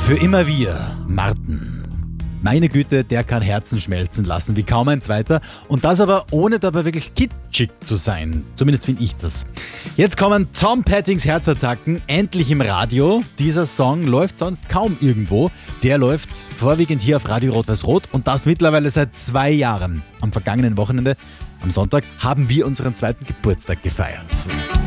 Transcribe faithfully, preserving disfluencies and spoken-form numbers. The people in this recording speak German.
Für immer wir, Martin. Meine Güte, der kann Herzen schmelzen lassen, wie kaum ein zweiter. Und das aber ohne dabei wirklich kitschig zu sein. Zumindest finde ich das. Jetzt kommen Tom Pettings Herzattacken endlich im Radio. Dieser Song läuft sonst kaum irgendwo. Der läuft vorwiegend hier auf Radio Rot-Weiß-Rot und das mittlerweile seit zwei Jahren. Am vergangenen Wochenende, am Sonntag, haben wir unseren zweiten Geburtstag gefeiert.